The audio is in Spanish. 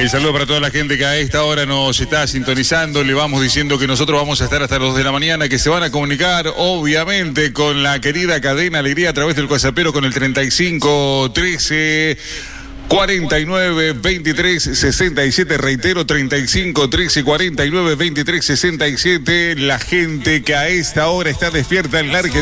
El saludo para toda la gente que a esta hora nos está sintonizando. Le vamos diciendo que nosotros vamos a estar hasta las 2 de la mañana, que se van a comunicar, obviamente, con la querida cadena Alegría a través del WhatsAppero con el 3513 49 23 67, reitero, 35 13 49 23 67. La gente que a esta hora está despierta en la Argentina.